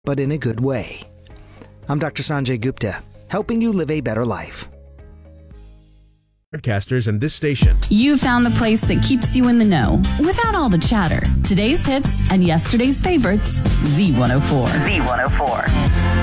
but in a good way. I'm Dr. Sanjay Gupta, helping you live a better life. Broadcasters and this station. You found the place that keeps you in the know without all the chatter. Today's hits and yesterday's favorites, Z104. Z104.